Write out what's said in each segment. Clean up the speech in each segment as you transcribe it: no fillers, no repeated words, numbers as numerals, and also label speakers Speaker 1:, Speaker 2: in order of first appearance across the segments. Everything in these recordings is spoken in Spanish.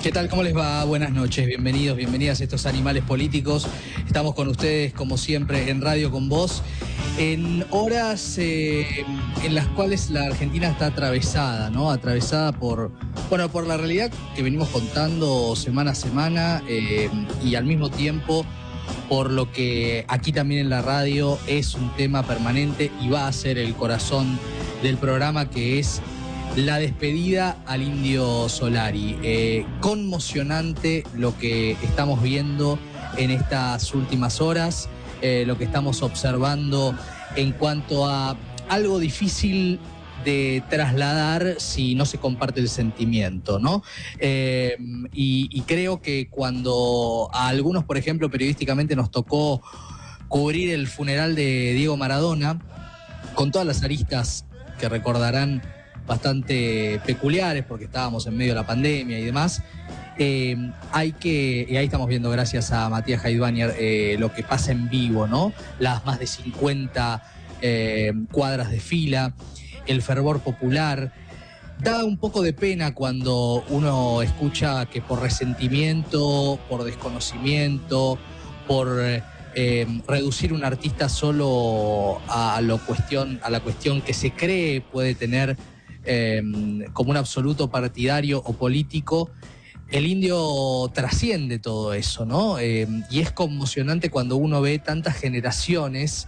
Speaker 1: ¿Qué tal? ¿Cómo les va? Buenas noches, bienvenidos, bienvenidas a estos Animales Políticos. Estamos con ustedes, como siempre, en Radio Con Vos, en horas en las cuales la Argentina está atravesada, ¿no? Atravesada por la realidad que venimos contando semana a semana y al mismo tiempo por lo que aquí también en la radio es un tema permanente y va a ser el corazón del programa, que es la despedida al Indio Solari. Conmocionante lo que estamos viendo en estas últimas horas, lo que estamos observando en cuanto a algo difícil de trasladar si no se comparte el sentimiento, ¿no? Y creo que cuando a algunos, por ejemplo, periodísticamente nos tocó cubrir el funeral de Diego Maradona, con todas las aristas que recordarán bastante peculiares, porque estábamos en medio de la pandemia y demás, y ahí estamos viendo, gracias a Matías Heidbaner, lo que pasa en vivo, ¿no? Las más de 50 cuadras de fila, el fervor popular. Da un poco de pena cuando uno escucha que por resentimiento, por desconocimiento, por reducir un artista solo a la cuestión que se cree puede tener como un absoluto partidario o político, el Indio trasciende todo eso, ¿no? Y es conmocionante cuando uno ve tantas generaciones,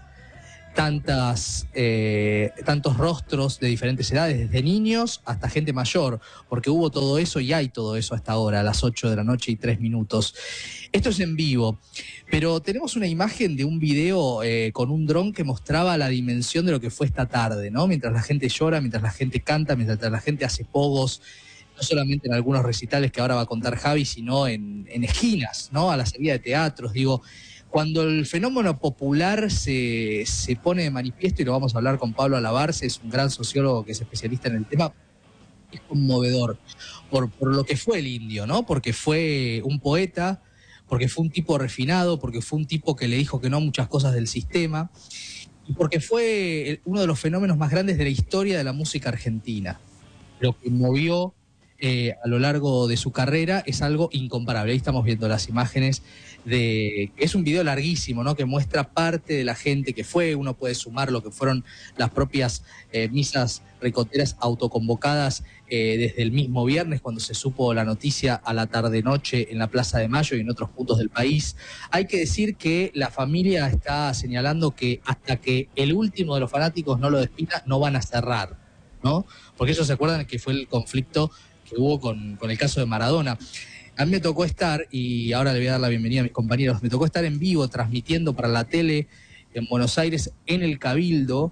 Speaker 1: tantos rostros de diferentes edades, desde niños hasta gente mayor, porque hubo todo eso y hay todo eso hasta ahora, a las 8 de la noche y 3 minutos. Esto es en vivo, pero tenemos una imagen de un video con un dron que mostraba la dimensión de lo que fue esta tarde, ¿no? Mientras la gente llora, mientras la gente canta, mientras la gente hace pogos, no solamente en algunos recitales que ahora va a contar Javi, sino en esquinas, ¿no? A la salida de teatros, digo. Cuando el fenómeno popular se pone de manifiesto, y lo vamos a hablar con Pablo Alabarce, es un gran sociólogo que es especialista en el tema, es conmovedor por lo que fue el Indio, ¿no? Porque fue un poeta, porque fue un tipo refinado, porque fue un tipo que le dijo que no a muchas cosas del sistema, y porque fue uno de los fenómenos más grandes de la historia de la música argentina. Lo que movió a lo largo de su carrera es algo incomparable. Ahí estamos viendo las imágenes es un video larguísimo, ¿no? Que muestra parte de la gente que fue. Uno puede sumar lo que fueron las propias misas ricoteras autoconvocadas desde el mismo viernes, cuando se supo la noticia a la tarde-noche en la Plaza de Mayo y en otros puntos del país. Hay que decir que la familia está señalando que hasta que el último de los fanáticos no lo despida, no van a cerrar, ¿no? Porque ellos se acuerdan que fue el conflicto que hubo con el caso de Maradona. A mí me tocó estar, y ahora le voy a dar la bienvenida a mis compañeros, me tocó estar en vivo transmitiendo para la tele en Buenos Aires, en el Cabildo,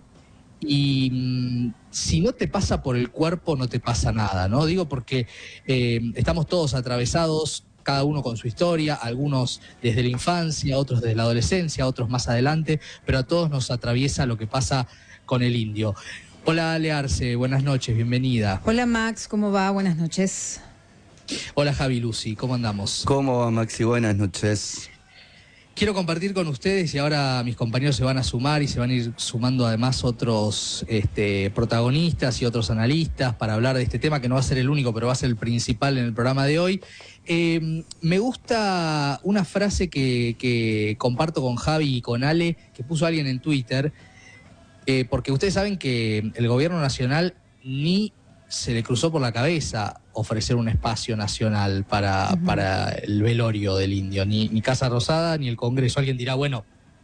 Speaker 1: y si no te pasa por el cuerpo no te pasa nada, ¿no? Digo porque estamos todos atravesados, cada uno con su historia, algunos desde la infancia, otros desde la adolescencia, otros más adelante, pero a todos nos atraviesa lo que pasa con el Indio. Hola Ale Arce, buenas noches, bienvenida.
Speaker 2: Hola Max, ¿cómo va? Buenas noches.
Speaker 1: Hola Javi, Lucy, ¿cómo andamos?
Speaker 3: ¿Cómo va, Maxi? Buenas noches.
Speaker 1: Quiero compartir con ustedes, y ahora mis compañeros se van a sumar y se van a ir sumando además otros protagonistas y otros analistas para hablar de este tema, que no va a ser el único, pero va a ser el principal en el programa de hoy. Me gusta una frase que comparto con Javi y con Ale, que puso alguien en Twitter, porque ustedes saben que el gobierno nacional ni se le cruzó por la cabeza ofrecer un espacio nacional para el velorio del Indio, ni Casa Rosada ni el Congreso. Alguien dirá, bueno,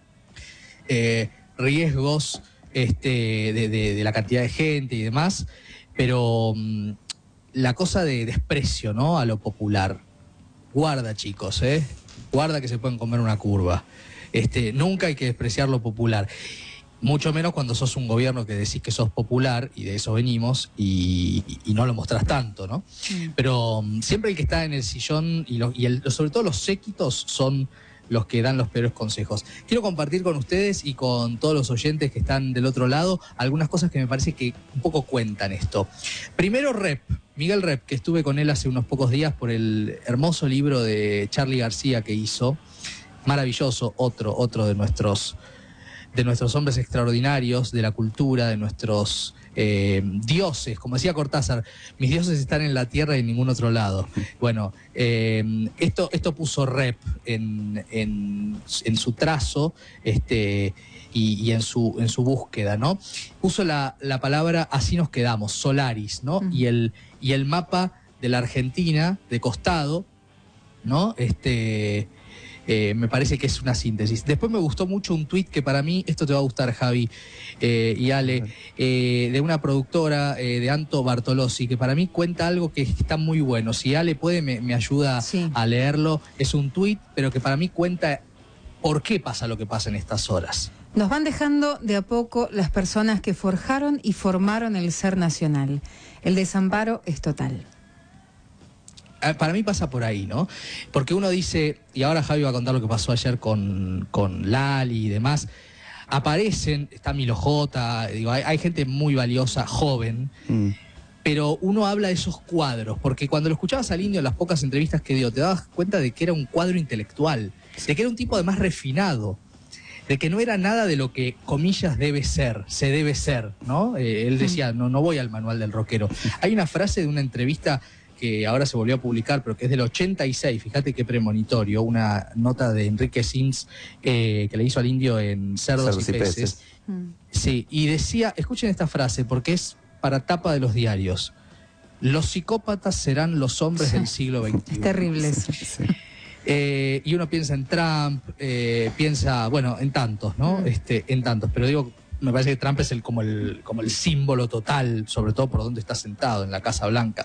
Speaker 1: riesgos de la cantidad de gente y demás, pero la cosa de desprecio, ¿no?, a lo popular. Guarda, chicos, guarda que se pueden comer una curva. Nunca hay que despreciar lo popular. Mucho menos cuando sos un gobierno que decís que sos popular, y de eso venimos, y no lo mostrás tanto, ¿no? Pero siempre el que está en el sillón, sobre todo los séquitos, son los que dan los peores consejos. Quiero compartir con ustedes y con todos los oyentes que están del otro lado algunas cosas que me parece que un poco cuentan esto. Primero, Miguel Rep, que estuve con él hace unos pocos días por el hermoso libro de Charly García que hizo. Maravilloso, otro de nuestros de nuestros hombres extraordinarios, de la cultura, de nuestros dioses. Como decía Cortázar, mis dioses están en la tierra y en ningún otro lado. Bueno, esto puso Rep en su trazo y en su búsqueda, ¿no? Puso la palabra así nos quedamos, Solaris, ¿no? Y el mapa de la Argentina de costado, ¿no? Me parece que es una síntesis. Después me gustó mucho un tuit que para mí, esto te va a gustar, Javi y Ale, de una productora, de Anto Bartolozzi, que para mí cuenta algo que está muy bueno. Si Ale puede, me ayuda a leerlo. Es un tuit, pero que para mí cuenta por qué pasa lo que pasa en estas horas.
Speaker 2: Nos van dejando de a poco las personas que forjaron y formaron el ser nacional. El desamparo es total.
Speaker 1: Para mí pasa por ahí, ¿no? Porque uno dice, y ahora Javi va a contar lo que pasó ayer con Lali y demás, aparecen, está Milo J, digo, hay gente muy valiosa, joven, pero uno habla de esos cuadros, porque cuando lo escuchabas al Indio en las pocas entrevistas que dio, te dabas cuenta de que era un cuadro intelectual, de que era un tipo además refinado, de que no era nada de lo que, comillas, se debe ser, ¿no? Él decía, no voy al manual del rockero. Hay una frase de una entrevista que ahora se volvió a publicar, pero que es del 86, fíjate qué premonitorio, una nota de Enrique Sims que le hizo al Indio en Cerdos y Peces. Sí, y decía, escuchen esta frase, porque es para tapa de los diarios: los psicópatas serán los hombres del siglo XXI.
Speaker 2: Es terrible eso.
Speaker 1: Y uno piensa en Trump, piensa, bueno, en tantos, ¿no? En tantos, pero digo, me parece que Trump es como el símbolo total, sobre todo por donde está sentado, en la Casa Blanca.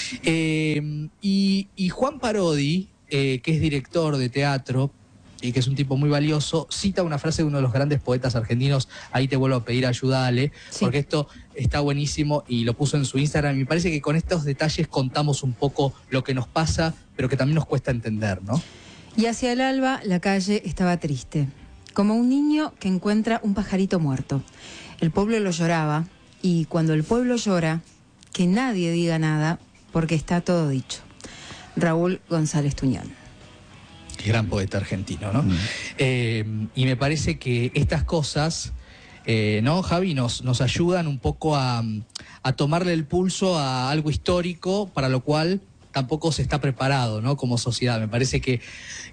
Speaker 1: Y Juan Parodi, que es director de teatro y que es un tipo muy valioso, cita una frase de uno de los grandes poetas argentinos. Ahí te vuelvo a pedir ayuda, Ale, porque esto está buenísimo y lo puso en su Instagram. Me parece que con estos detalles contamos un poco lo que nos pasa, pero que también nos cuesta entender, ¿no?
Speaker 2: Y hacia el alba la calle estaba triste, como un niño que encuentra un pajarito muerto. El pueblo lo lloraba, y cuando el pueblo llora, que nadie diga nada, porque está todo dicho. Raúl González Tuñón.
Speaker 1: Gran poeta argentino, ¿no? Y me parece que estas cosas, ¿no, Javi? Nos ayudan un poco a tomarle el pulso a algo histórico, para lo cual tampoco se está preparado, ¿no? Como sociedad. Me parece que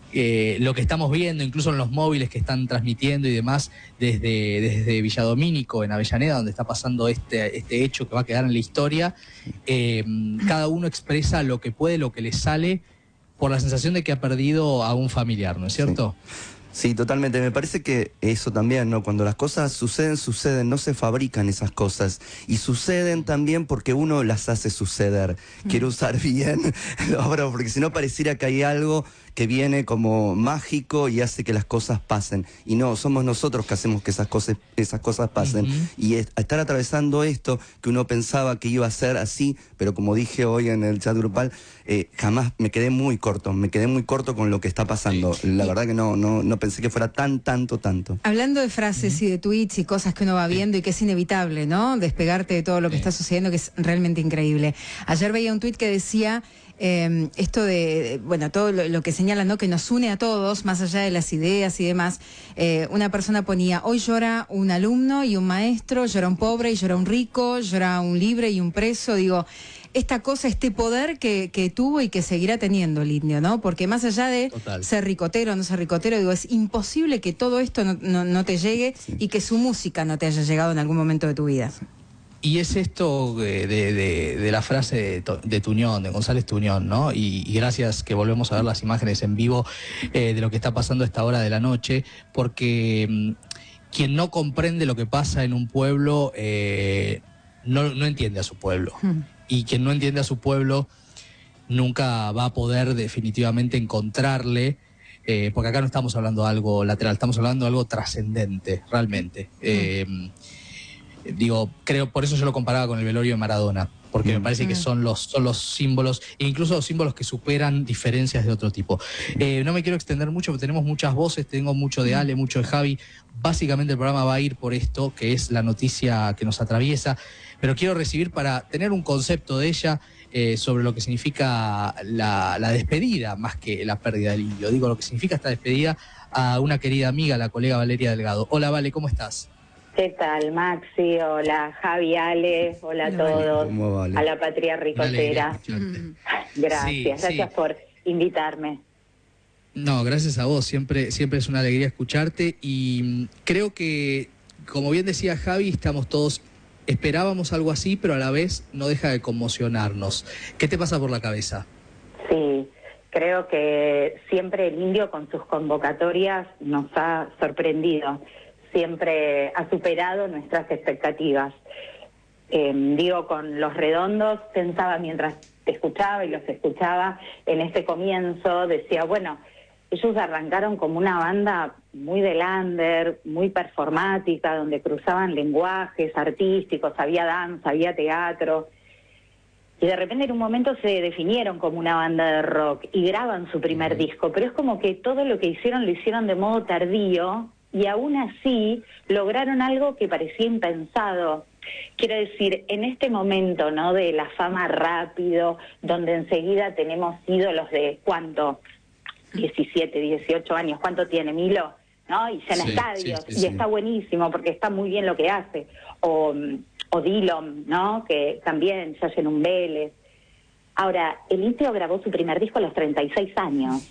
Speaker 1: lo que estamos viendo, incluso en los móviles que están transmitiendo y demás, desde Villadomínico, en Avellaneda, donde está pasando este hecho que va a quedar en la historia, cada uno expresa lo que puede, lo que le sale, por la sensación de que ha perdido a un familiar, ¿no es cierto?
Speaker 3: Sí, totalmente. Me parece que eso también, ¿no? Cuando las cosas suceden, no se fabrican esas cosas. Y suceden también porque uno las hace suceder. Quiero usar bien la obra, porque si no pareciera que hay algo que viene como mágico y hace que las cosas pasen. Y no, somos nosotros que hacemos que esas cosas pasen. Y estar atravesando esto, que uno pensaba que iba a ser así, pero como dije hoy en el chat grupal, jamás me quedé muy corto con lo que está pasando. La verdad que no pensé que fuera tanto.
Speaker 2: Hablando de frases y de tweets y cosas que uno va viendo y que es inevitable, ¿no? Despegarte de todo lo que está sucediendo, que es realmente increíble. Ayer veía un tweet que decía esto de, bueno, todo lo que señala, ¿no? Que nos une a todos, más allá de las ideas y demás. Una persona ponía: hoy llora un alumno y un maestro, llora un pobre y llora un rico, llora un libre y un preso. Digo, esta cosa, este poder que tuvo y que seguirá teniendo el Indio, ¿no? Porque más allá de ser ricotero o no ser ricotero, digo, es imposible que todo esto no te llegue y que su música no te haya llegado en algún momento de tu vida.
Speaker 1: Y es esto de la frase de Tuñón, de González Tuñón, ¿no? Y gracias que volvemos a ver las imágenes en vivo de lo que está pasando a esta hora de la noche, porque quien no comprende lo que pasa en un pueblo no entiende a su pueblo. Y quien no entiende a su pueblo nunca va a poder definitivamente encontrarle, porque acá no estamos hablando de algo lateral, estamos hablando de algo trascendente, realmente. Digo, creo, por eso yo lo comparaba con el velorio de Maradona, porque me parece que son los símbolos, e incluso los símbolos que superan diferencias de otro tipo. No me quiero extender mucho, porque tenemos muchas voces, tengo mucho de Ale, mucho de Javi. Básicamente el programa va a ir por esto, que es la noticia que nos atraviesa, pero quiero recibir, para tener un concepto de ella, sobre lo que significa la despedida, más que la pérdida del indio. Digo, lo que significa esta despedida a una querida amiga, la colega Valeria Delgado. Hola, Vale, ¿cómo estás?
Speaker 4: ¿Qué tal, Maxi? Hola, Javi, Ale, hola a todos,
Speaker 3: ¿Cómo vale?
Speaker 4: a la patria ricotera. Gracias,
Speaker 1: Sí,
Speaker 4: gracias por invitarme.
Speaker 1: No, gracias a vos, siempre es una alegría escucharte y creo que, como bien decía Javi, estamos todos, esperábamos algo así, pero a la vez no deja de conmocionarnos. ¿Qué te pasa por la cabeza?
Speaker 4: Sí, creo que siempre el indio con sus convocatorias nos ha sorprendido, siempre ha superado nuestras expectativas. Digo, con Los Redondos, pensaba mientras te escuchaba y los escuchaba en este comienzo, decía, bueno, ellos arrancaron como una banda muy de lander, muy performática, donde cruzaban lenguajes artísticos, había danza, había teatro, y de repente en un momento se definieron como una banda de rock y graban su primer disco, pero es como que todo lo que hicieron lo hicieron de modo tardío y aún así lograron algo que parecía impensado. Quiero decir, en este momento, ¿no?, de la fama rápido, donde enseguida tenemos ídolos de, ¿cuánto? 17, 18 años, ¿cuánto tiene Milo? ¿No? Y llena estadios, y está buenísimo porque está muy bien lo que hace. O Dillon, ¿no?, que también ya llenó un Vélez. Ahora, el indio grabó su primer disco a los 36 años.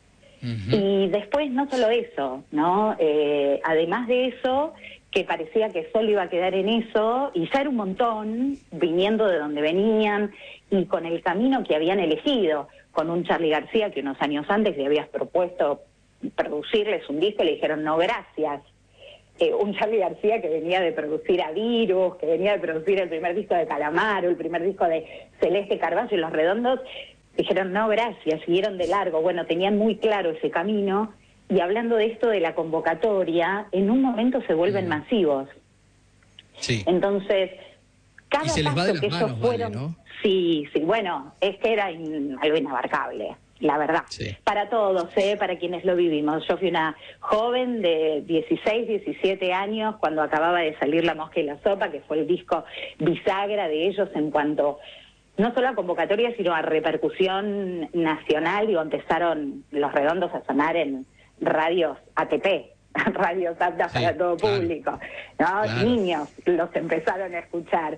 Speaker 4: Y después no solo eso, ¿no? Además de eso, que parecía que solo iba a quedar en eso, y ya era un montón, viniendo de donde venían, y con el camino que habían elegido, con un Charly García que unos años antes le habías propuesto producirles un disco, y le dijeron no gracias. Un Charly García que venía de producir a Virus, que venía de producir el primer disco de Calamaro, el primer disco de Celeste Carballo y Los Redondos, dijeron no gracias, siguieron de largo. Bueno, tenían muy claro ese camino, y hablando de esto de la convocatoria, en un momento se vuelven masivos.
Speaker 1: Sí.
Speaker 4: Entonces, cada
Speaker 1: y se les va de las
Speaker 4: que
Speaker 1: manos,
Speaker 4: ellos fueron,
Speaker 1: Vale, ¿no?
Speaker 4: Sí, bueno, es que era algo inabarcable, la verdad.
Speaker 1: Sí.
Speaker 4: Para todos, para quienes lo vivimos. Yo fui una joven de 16, 17 años cuando acababa de salir La Mosca y la Sopa, que fue el disco bisagra de ellos en cuanto no solo a convocatoria, sino a repercusión nacional. Digo, empezaron Los Redondos a sonar en radios ATP, radios aptas para todo público, ¿no? Claro. Niños los empezaron a escuchar.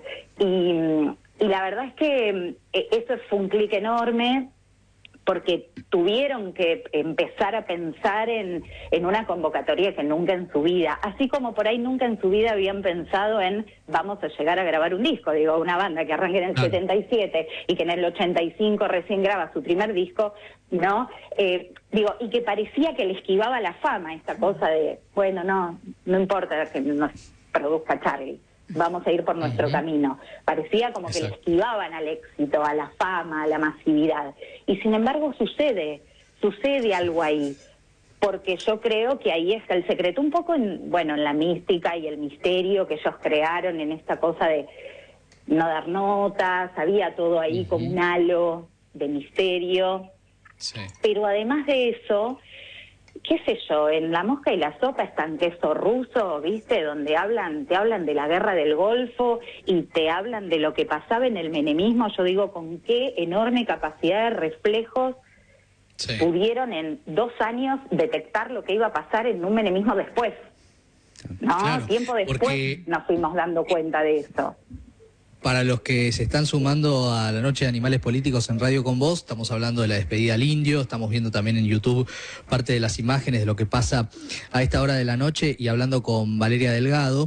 Speaker 4: Y la verdad es que eso fue un clic enorme, porque tuvieron que empezar a pensar en una convocatoria que nunca en su vida, así como por ahí nunca en su vida habían pensado en vamos a llegar a grabar un disco. Digo, una banda que arranca en el 77 y que en el 85 recién graba su primer disco, ¿no? Y que parecía que le esquivaba la fama, esta cosa de, bueno, no importa que nos produzca Charly, vamos a ir por nuestro camino. Parecía como que le esquivaban al éxito, a la fama, a la masividad. Y sin embargo sucede algo ahí, porque yo creo que ahí está el secreto, un poco en la mística y el misterio que ellos crearon, en esta cosa de no dar notas, había todo ahí como un halo de misterio. Sí. Pero además de eso, qué sé yo, en La Mosca y la Sopa están Queso Ruso, ¿viste? Donde te hablan de la guerra del Golfo y te hablan de lo que pasaba en el menemismo. Yo digo, con qué enorme capacidad de reflejos pudieron en 2 años detectar lo que iba a pasar en un menemismo después. ¿No? Claro, tiempo después nos fuimos dando cuenta de eso.
Speaker 1: Para los que se están sumando a la Noche de Animales Políticos en Radio Con Vos, estamos hablando de la despedida al indio, estamos viendo también en YouTube parte de las imágenes de lo que pasa a esta hora de la noche, y hablando con Valeria Delgado,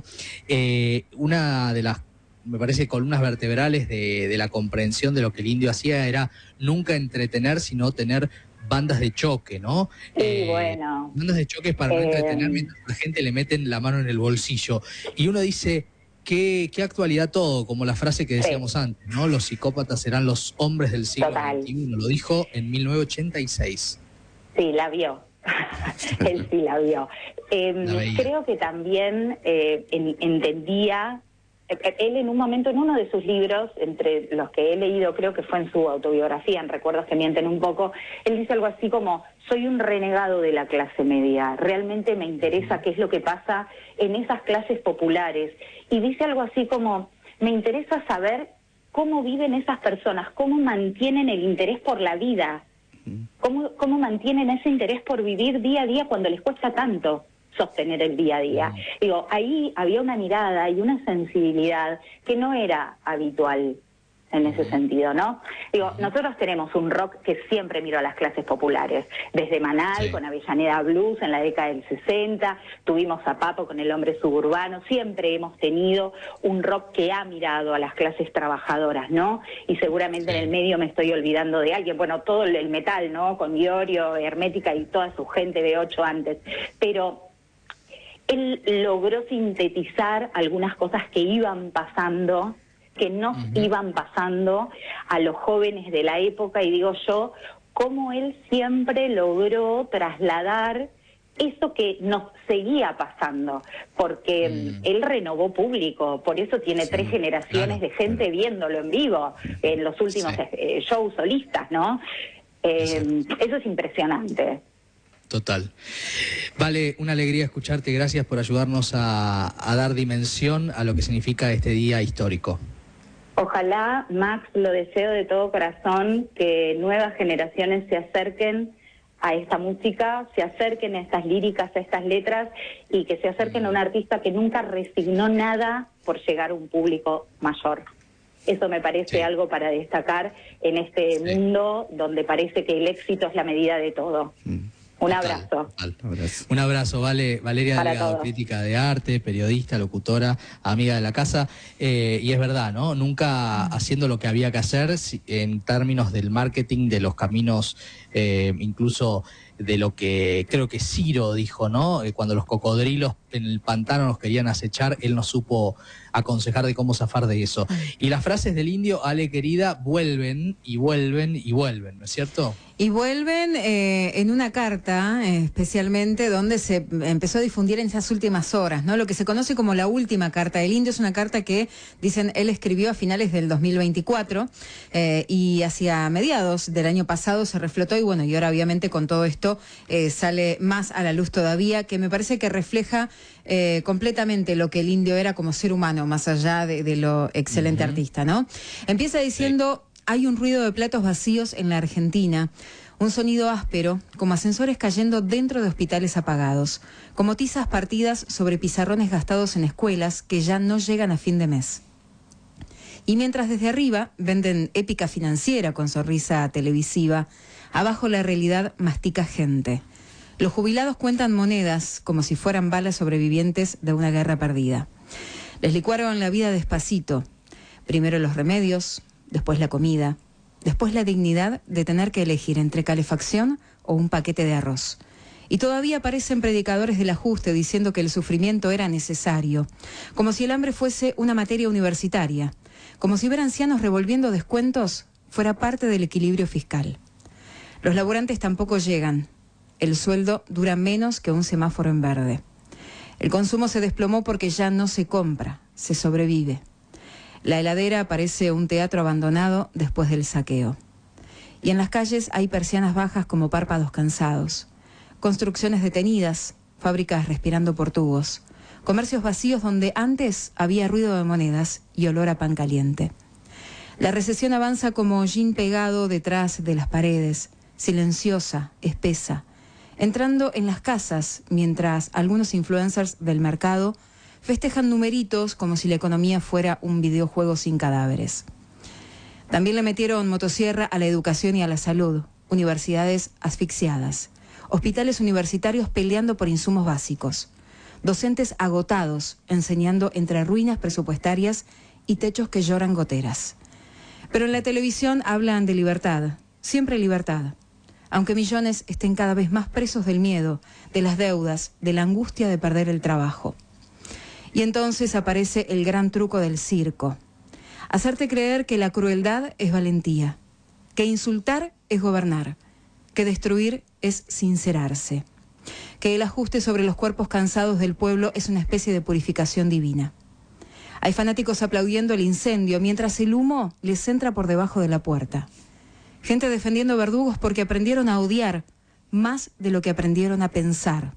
Speaker 1: una de las, me parece, columnas vertebrales de la comprensión de lo que el indio hacía era nunca entretener, sino tener bandas de choque, ¿no?
Speaker 4: Sí, bueno.
Speaker 1: Bandas de choque para no entretener mientras la gente le meten la mano en el bolsillo. Y uno dice, qué actualidad todo, como la frase que decíamos antes, ¿no? Los psicópatas serán los hombres del siglo XXI, lo dijo en 1986.
Speaker 4: Sí, la vio. Él sí la vio. Creo que también entendía. Él en un momento, en uno de sus libros, entre los que he leído, creo que fue en su autobiografía, en Recuerdos que mienten un poco, él dice algo así como, soy un renegado de la clase media, realmente me interesa qué es lo que pasa en esas clases populares. Y dice algo así como, me interesa saber cómo viven esas personas, cómo mantienen el interés por la vida, cómo mantienen ese interés por vivir día a día cuando les cuesta tanto sostener el día a día. Digo, ahí había una mirada y una sensibilidad que no era habitual en ese sentido, ¿no? Digo, nosotros tenemos un rock que siempre miró a las clases populares, desde Manal, con Avellaneda Blues en la década del 60, tuvimos a Papo con El Hombre Suburbano, siempre hemos tenido un rock que ha mirado a las clases trabajadoras, ¿no? Y seguramente en el medio me estoy olvidando de alguien, bueno, todo el metal, ¿no? Con Iorio, Hermética y toda su gente de 8 antes, pero él logró sintetizar algunas cosas que iban pasando, que nos iban pasando a los jóvenes de la época, y digo yo, cómo él siempre logró trasladar eso que nos seguía pasando, porque él renovó público, por eso tiene 3 generaciones de gente viéndolo en vivo, en los últimos shows solistas, ¿no? Eso es impresionante.
Speaker 1: Total. Vale, una alegría escucharte, gracias por ayudarnos a dar dimensión a lo que significa este día histórico.
Speaker 4: Ojalá, Max, lo deseo de todo corazón, que nuevas generaciones se acerquen a esta música, se acerquen a estas líricas, a estas letras, y que se acerquen a un artista que nunca resignó nada por llegar a un público mayor. Eso me parece algo para destacar en este mundo donde parece que el éxito es la medida de todo. Un abrazo.
Speaker 1: Un abrazo, Valeria Delgado, crítica de arte, periodista, locutora, amiga de la casa, y es verdad, ¿no? Nunca haciendo lo que había que hacer en términos del marketing, de los caminos, incluso de lo que creo que Ciro dijo, ¿no? Cuando los cocodrilos en el pantano nos querían acechar, él nos supo aconsejar de cómo zafar de eso. Y las frases del Indio, Ale querida, vuelven y vuelven y vuelven, ¿no es cierto?
Speaker 2: Y vuelven en una carta, especialmente, donde se empezó a difundir en esas últimas horas, ¿no? Lo que se conoce como la última carta del Indio es una carta que, dicen, él escribió a finales del 2024 y hacia mediados del año pasado se reflotó, y bueno, y ahora obviamente con todo esto sale más a la luz todavía, que me parece que refleja completamente lo que el Indio era como ser humano, más allá de lo excelente artista, ¿no? Empieza diciendo... Hay un ruido de platos vacíos en la Argentina, un sonido áspero, como ascensores cayendo dentro de hospitales apagados, como tizas partidas sobre pizarrones gastados en escuelas que ya no llegan a fin de mes. Y mientras desde arriba venden épica financiera con sonrisa televisiva, abajo la realidad mastica gente. Los jubilados cuentan monedas como si fueran balas sobrevivientes de una guerra perdida. Les licuaron la vida despacito, primero los remedios, después la comida, después la dignidad de tener que elegir entre calefacción o un paquete de arroz. Y todavía aparecen predicadores del ajuste diciendo que el sufrimiento era necesario, como si el hambre fuese una materia universitaria, como si ver ancianos revolviendo descuentos fuera parte del equilibrio fiscal. Los laburantes tampoco llegan, el sueldo dura menos que un semáforo en verde. El consumo se desplomó porque ya no se compra, se sobrevive. La heladera parece un teatro abandonado después del saqueo. Y en las calles hay persianas bajas como párpados cansados, construcciones detenidas, fábricas respirando por tubos, comercios vacíos donde antes había ruido de monedas y olor a pan caliente. La recesión avanza como hollín pegado detrás de las paredes, silenciosa, espesa, entrando en las casas mientras algunos influencers del mercado festejan numeritos como si la economía fuera un videojuego sin cadáveres. También le metieron motosierra a la educación y a la salud, universidades asfixiadas, hospitales universitarios peleando por insumos básicos, docentes agotados enseñando entre ruinas presupuestarias y techos que lloran goteras. Pero en la televisión hablan de libertad, siempre libertad, aunque millones estén cada vez más presos del miedo, de las deudas, de la angustia de perder el trabajo. Y entonces aparece el gran truco del circo. Hacerte creer que la crueldad es valentía, que insultar es gobernar, que destruir es sincerarse, que el ajuste sobre los cuerpos cansados del pueblo es una especie de purificación divina. Hay fanáticos aplaudiendo el incendio mientras el humo les entra por debajo de la puerta. Gente defendiendo verdugos porque aprendieron a odiar más de lo que aprendieron a pensar.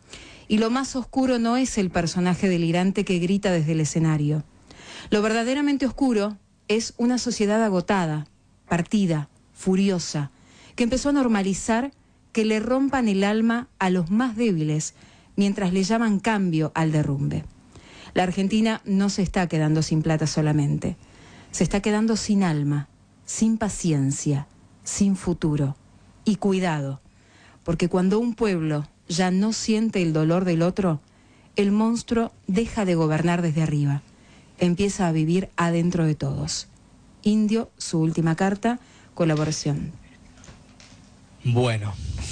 Speaker 2: Y lo más oscuro no es el personaje delirante que grita desde el escenario. Lo verdaderamente oscuro es una sociedad agotada, partida, furiosa, que empezó a normalizar que le rompan el alma a los más débiles mientras le llaman cambio al derrumbe. La Argentina no se está quedando sin plata solamente, se está quedando sin alma, sin paciencia, sin futuro. Y cuidado, porque cuando un pueblo ya no siente el dolor del otro, el monstruo deja de gobernar desde arriba, empieza a vivir adentro de todos. Indio, su última carta, colaboración.
Speaker 1: Bueno,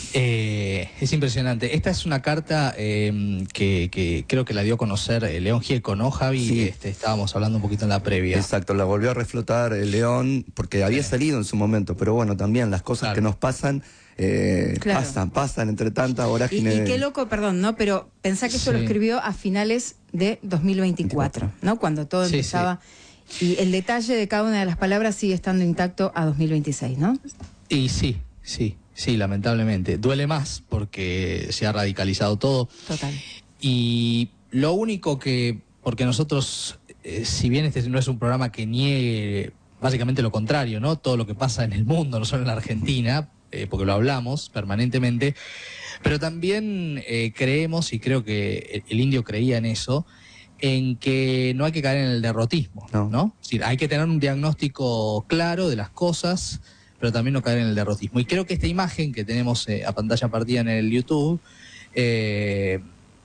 Speaker 1: es impresionante. Esta es una carta que creo que la dio a conocer León Gieco, ¿no, Javi?
Speaker 3: Sí.
Speaker 1: Estábamos hablando un poquito en la previa.
Speaker 3: Exacto, la volvió a reflotar León, porque había salido en su momento, pero bueno, también las cosas que nos pasan, pasan entre tantas vorágines.
Speaker 2: Y qué loco, perdón, ¿no? Pero pensá que eso lo escribió a finales de 2024, ¿no? Cuando todo empezaba. Y el detalle de cada una de las palabras sigue estando intacto a 2026, ¿no?
Speaker 1: Y sí, lamentablemente. Duele más porque se ha radicalizado todo.
Speaker 2: Total.
Speaker 1: Y lo único porque nosotros, si bien este no es un programa que niegue básicamente lo contrario, ¿no? Todo lo que pasa en el mundo, no solo en la Argentina, porque lo hablamos permanentemente, pero también creemos, y creo que el Indio creía en eso, en que no hay que caer en el derrotismo, ¿no? Es decir, hay que tener un diagnóstico claro de las cosas, pero también no caer en el derrotismo. Y creo que esta imagen que tenemos a pantalla partida en el YouTube es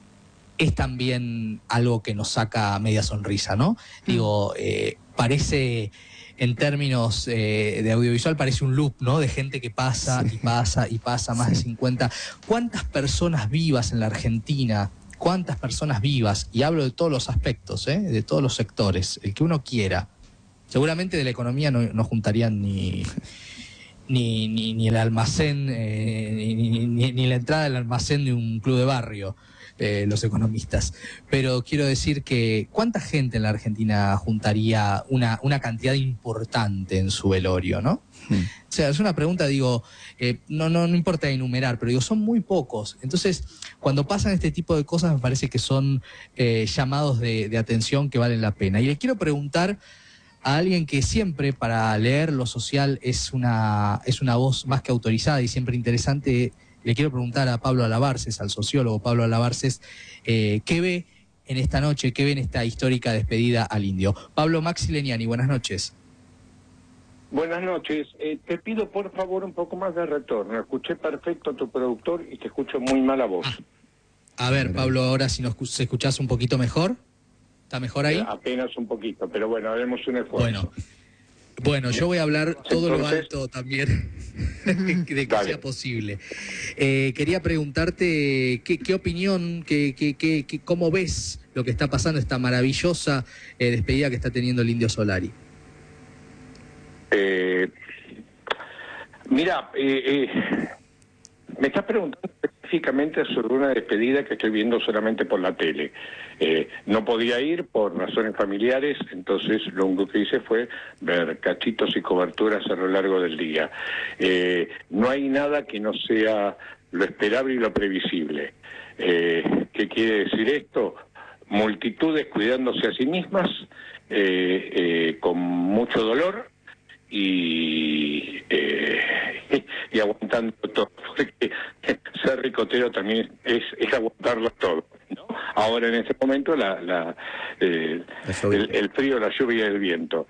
Speaker 1: también algo que nos saca media sonrisa, ¿no? Digo, parece, en términos de audiovisual, parece un loop, ¿no? De gente que pasa y pasa y pasa, más de 50. ¿Cuántas personas vivas en la Argentina? ¿Cuántas personas vivas? Y hablo de todos los aspectos, de todos los sectores, el que uno quiera. Seguramente de la economía no juntarían ni el almacén, ni la entrada del almacén de un club de barrio, los economistas. Pero quiero decir que ¿cuánta gente en la Argentina juntaría una cantidad importante en su velorio, no? O sea, es una pregunta, digo, no importa enumerar, pero digo, son muy pocos. Entonces, cuando pasan este tipo de cosas, me parece que son llamados de atención que valen la pena. Y le quiero preguntar a alguien que siempre, para leer lo social, es una voz más que autorizada y siempre interesante. Le quiero preguntar a Pablo Alabarces, al sociólogo Pablo Alabarces, ¿qué ve en esta noche, qué ve en esta histórica despedida al Indio? Pablo, Maxi Leniani, buenas noches.
Speaker 5: Buenas noches. Te pido por favor un poco más de retorno. Escuché perfecto a tu productor y te escucho muy mal a vos.
Speaker 1: A ver, Pablo, ahora si nos escuchás un poquito mejor. ¿Está mejor ahí?
Speaker 5: Apenas un poquito, pero bueno, haremos un esfuerzo.
Speaker 1: Bueno, yo voy a hablar todo
Speaker 5: Entonces,
Speaker 1: lo alto también de que sea posible. Quería preguntarte qué opinión, cómo ves lo que está pasando, esta maravillosa despedida que está teniendo el Indio Solari.
Speaker 5: Mira, me estás preguntando específicamente sobre una despedida que estoy viendo solamente por la tele. No podía ir por razones familiares, entonces lo único que hice fue ver cachitos y coberturas a lo largo del día. No hay nada que no sea lo esperable y lo previsible. ¿Qué quiere decir esto? Multitudes cuidándose a sí mismas, con mucho dolor, y aguantando todo, porque ser ricotero también es aguantarlo todo, ¿no? Ahora en este momento el frío, la lluvia y el viento.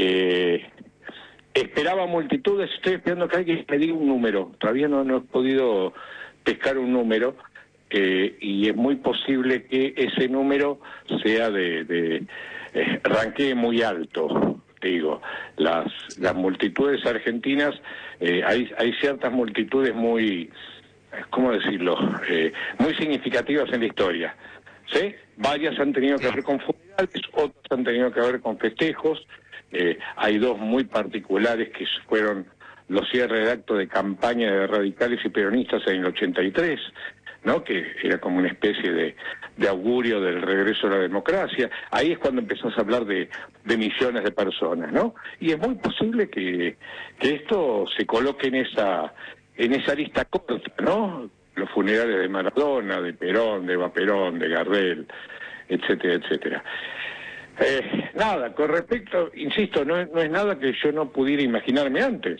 Speaker 5: Esperaba multitudes, estoy esperando que alguien me diga un número, todavía no he podido pescar un número, y es muy posible que ese número sea ranquee muy alto. Digo, las multitudes argentinas, hay ciertas multitudes muy, ¿cómo decirlo?, muy significativas en la historia, ¿sí? Varias han tenido que ver con funerales, otras han tenido que ver con festejos. Hay dos muy particulares que fueron los cierres de acto de campaña de radicales y peronistas en el 83, ¿no? Que era como una especie de augurio del regreso a la democracia. Ahí es cuando empezás a hablar de millones de personas, ¿no? Y es muy posible que esto se coloque en esa lista corta, ¿no? Los funerales de Maradona, de Perón, de Eva Perón, de Gardel, etcétera, etcétera. Nada, con respecto, insisto, no es nada que yo no pudiera imaginarme antes.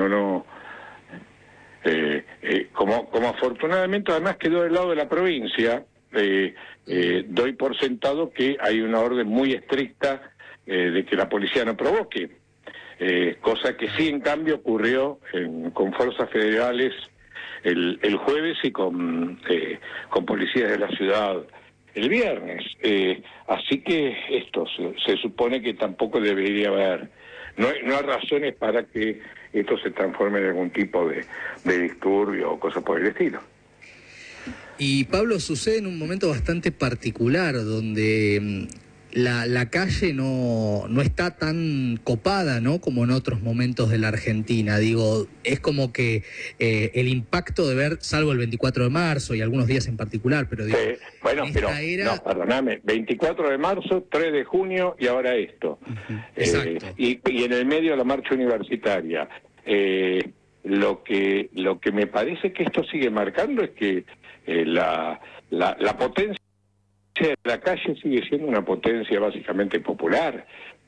Speaker 5: Como afortunadamente además quedó del lado de la provincia, doy por sentado que hay una orden muy estricta de que la policía no provoque, cosa que sí en cambio ocurrió con fuerzas federales el jueves y con policías de la ciudad el viernes. Así que esto se supone que tampoco debería haber, no hay razones para que esto se transforme en algún tipo de disturbio o cosas por el estilo.
Speaker 1: Y Pablo, sucede en un momento bastante particular donde la calle no está tan copada, ¿no?, como en otros momentos de la Argentina. Digo, es como que el impacto de ver, salvo el 24 de marzo y algunos días en particular, pero digo,
Speaker 5: bueno, pero no, perdóname, 24 de marzo, 3 de junio y ahora esto.
Speaker 1: Exacto.
Speaker 5: Y en el medio la marcha universitaria. Lo que me parece que esto sigue marcando es que la potencia de la calle sigue siendo una potencia básicamente popular.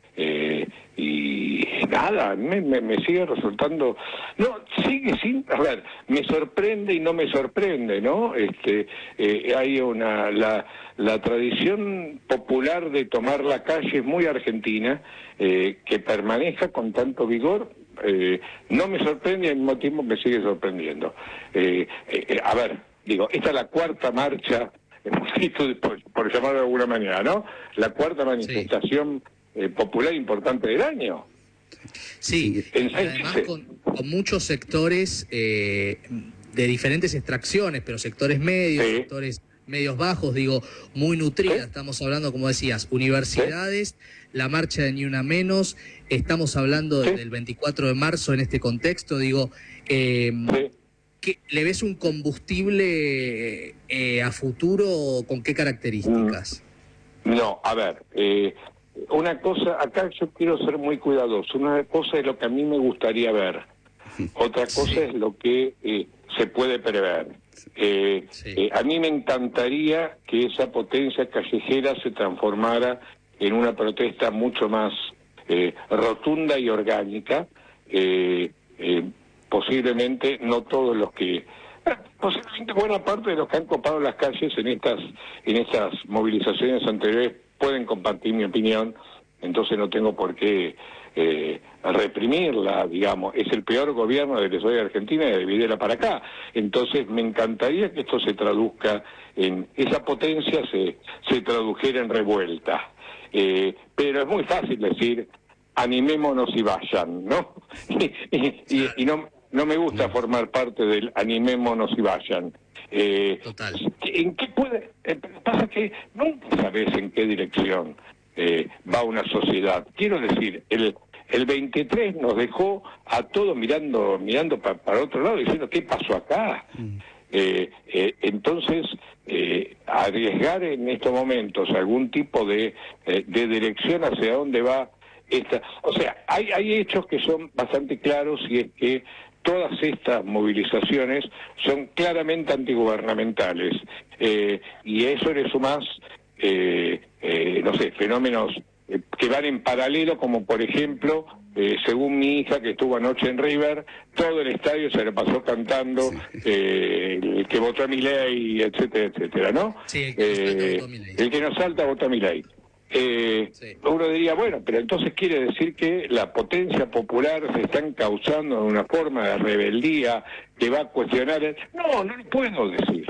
Speaker 5: Y nada, me sigue resultando, no, sigue sin, a ver, me sorprende y no me sorprende, ¿no? Hay la tradición popular de tomar la calle es muy argentina, que permanezca con tanto vigor. No me sorprende y al mismo tiempo me sigue sorprendiendo. A ver, digo, esta es la cuarta marcha, por llamarlo de alguna manera, ¿no? La cuarta manifestación popular importante del año.
Speaker 1: Sí, y además con muchos sectores de diferentes extracciones, pero sectores medios, sectores medios bajos, digo, muy nutrida. Estamos hablando, como decías, universidades, la marcha de Ni Una Menos, estamos hablando del 24 de marzo en este contexto, digo, ¿qué, ¿le ves un combustible a futuro? ¿Con qué características?
Speaker 5: No, a ver, una cosa, acá yo quiero ser muy cuidadoso, una cosa es lo que a mí me gustaría ver, otra cosa es lo que se puede prever. A mí me encantaría que esa potencia callejera se transformara en una protesta mucho más rotunda y orgánica. Posiblemente no todos los que, posiblemente buena parte de los que han copado las calles en estas movilizaciones anteriores pueden compartir mi opinión, entonces no tengo por qué reprimirla, digamos. Es el peor gobierno de la historia de Argentina y de Videla para acá. Entonces me encantaría que esto se traduzca en, esa potencia se tradujera en revuelta. Pero es muy fácil decir, animémonos y vayan, ¿no? y no me gusta formar parte del animémonos y vayan.
Speaker 1: Total.
Speaker 5: ¿En qué puede? Pasa que nunca sabes en qué dirección va una sociedad. Quiero decir, el 23 nos dejó a todos mirando para otro lado diciendo ¿qué pasó acá? Entonces, arriesgar en estos momentos algún tipo de dirección hacia dónde va esta... O sea, hay hechos que son bastante claros y es que todas estas movilizaciones son claramente antigubernamentales y a eso le sumás, no sé, fenómenos que van en paralelo, como por ejemplo, según mi hija que estuvo anoche en River, todo el estadio se le pasó cantando el que votó a Milei, etcétera, etcétera, ¿no?
Speaker 1: Sí,
Speaker 5: el que no salta vota a Milei. Uno diría, bueno, pero entonces quiere decir que la potencia popular se está encauzando en una forma de rebeldía que va a cuestionar... No lo puedo decir,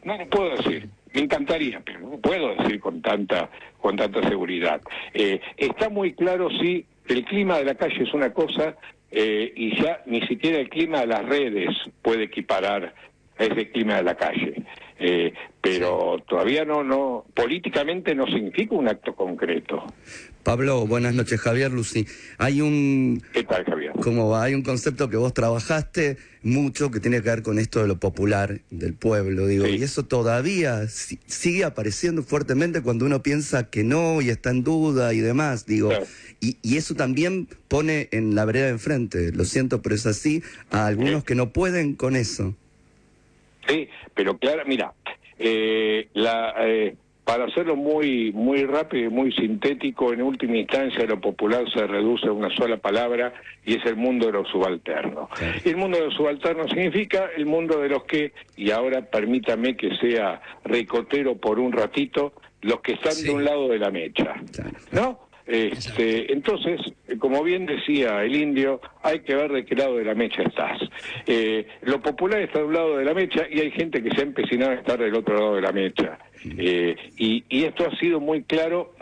Speaker 5: me encantaría, pero no puedo decir con tanta seguridad. Está muy claro si el clima de la calle es una cosa y ya ni siquiera el clima de las redes puede equiparar a ese clima de la calle. Pero todavía no, políticamente no significa un acto concreto.
Speaker 3: Pablo, buenas noches, Javier Lucy.
Speaker 5: ¿Qué tal, Javier?
Speaker 3: ¿Cómo va? Hay un concepto que vos trabajaste mucho que tiene que ver con esto de lo popular, del pueblo, digo, y eso todavía sigue apareciendo fuertemente cuando uno piensa que no y está en duda y demás, digo, claro. Y eso también pone en la vereda de enfrente, lo siento, pero es así, a algunos que no pueden con eso.
Speaker 5: Sí, pero claro, mira, para hacerlo muy muy rápido y muy sintético, en última instancia lo popular se reduce a una sola palabra y es el mundo de los subalternos.
Speaker 3: Claro.
Speaker 5: Y el mundo de los subalternos significa el mundo de los que, y ahora permítame que sea ricotero por un ratito, los que están
Speaker 1: Sí.
Speaker 5: de un lado de la mecha,
Speaker 3: Claro.
Speaker 5: ¿no? Entonces, como bien decía el indio, hay que ver de qué lado de la mecha estás. Lo popular está de un lado de la mecha y hay gente que se ha empecinado en estar del otro lado de la mecha. Y esto ha sido muy claro,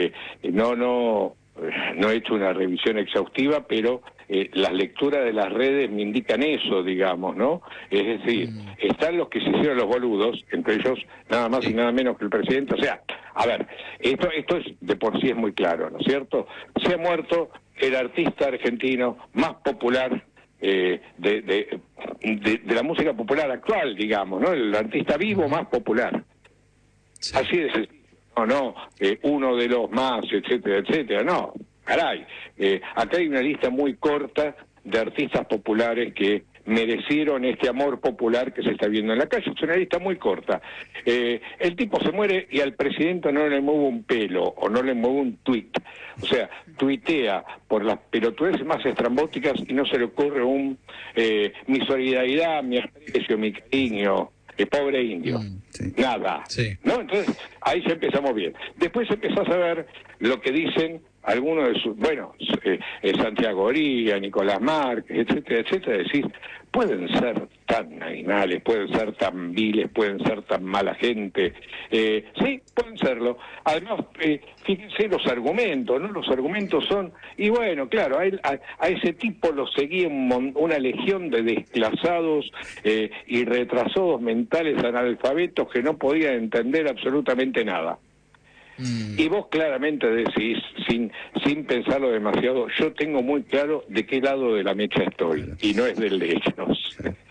Speaker 5: no he hecho una revisión exhaustiva, pero las lecturas de las redes me indican eso, digamos, ¿no? Es decir, están los que se hicieron los boludos, entre ellos nada más y nada menos que el presidente. O sea, a ver, esto es de por sí es muy claro, ¿no es cierto? Se ha muerto el artista argentino más popular de la música popular actual, digamos, ¿no? El artista vivo más popular.
Speaker 1: Sí.
Speaker 5: Así de sencillo. No, uno de los más, etcétera, etcétera, no. Caray, acá hay una lista muy corta de artistas populares que merecieron este amor popular que se está viendo en la calle. Es una lista muy corta. El tipo se muere y al presidente no le mueve un pelo o no le mueve un tuit. O sea, tuitea por las pelotudeces más estrambóticas y no se le ocurre mi solidaridad, mi aprecio, mi cariño. Pobre indio.
Speaker 3: Sí.
Speaker 5: Nada.
Speaker 1: Sí.
Speaker 5: ¿No? Entonces, ahí ya empezamos bien. Después empezás a ver lo que dicen algunos de sus, Santiago Oría, Nicolás Márquez, etcétera, etcétera, decís, pueden ser tan animales, pueden ser tan viles, pueden ser tan mala gente. Sí, pueden serlo. Además, fíjense los argumentos, ¿no? Los argumentos son, y bueno, claro, a ese tipo lo seguía una legión de desclasados y retrasados mentales analfabetos que no podían entender absolutamente nada. Y vos claramente decís, sin pensarlo demasiado, yo tengo muy claro de qué lado de la mecha estoy, y no es del de ellos.